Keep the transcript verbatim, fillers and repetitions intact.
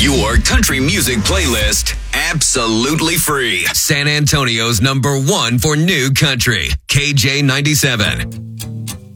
Your country music playlist, absolutely free. San Antonio's number one for new country, K J ninety-seven.